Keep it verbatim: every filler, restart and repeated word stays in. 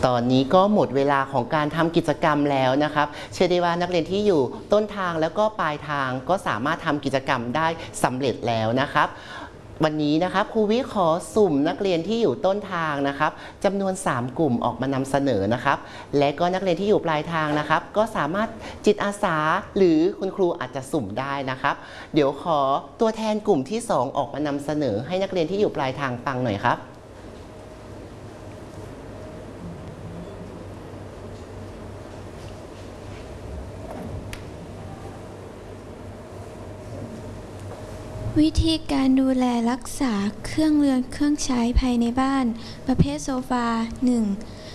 ตอนนี้ก็หมดเวลาของการทำกิจกรรมแล้วนะครับเชื่อได้ว่านักเรียนที่อยู่ต้นทางแล้วก็ปลายทางก็สามารถทำกิจกรรมได้สำเร็จแล้วนะครับวันนี้นะครับครูวิขอสุ่มนักเรียนที่อยู่ต้นทางนะครับจำนวนสามกลุ่มออกมานำเสนอนะครับและก็นักเรียนที่อยู่ปลายทางนะครับก็สามารถจิตอาสาหรือคุณครูอาจจะสุ่มได้นะครับเดี๋ยวขอตัวแทนกลุ่มที่สองออกมานำเสนอให้นักเรียนที่อยู่ปลายทางฟังหน่อยครับวิธีการดูแลรักษาเครื่องเรือนเครื่องใช้ภายในบ้านประเภทโซฟา หนึ่ง